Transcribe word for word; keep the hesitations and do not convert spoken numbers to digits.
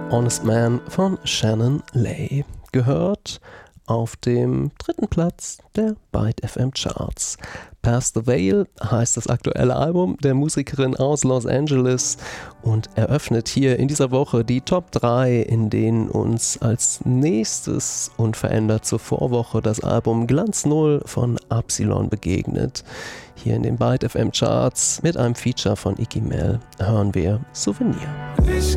Honest Man von Shannon Lay. Gehört auf dem dritten Platz der Byte F M Charts. Past the Veil heißt das aktuelle Album der Musikerin aus Los Angeles und eröffnet hier in dieser Woche die Top drei, in denen uns als nächstes unverändert zur Vorwoche das Album Glanz Null von Absilon begegnet. Hier in den Byte F M Charts mit einem Feature von Iggy Mel hören wir Souvenir.